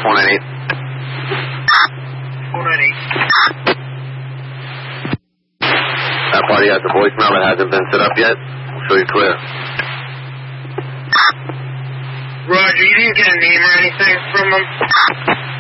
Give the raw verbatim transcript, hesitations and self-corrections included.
four nine eight. four nine eight. That party has a voicemail that hasn't been set up yet. We'll show you clear. Roger, you didn't get a name or anything from them?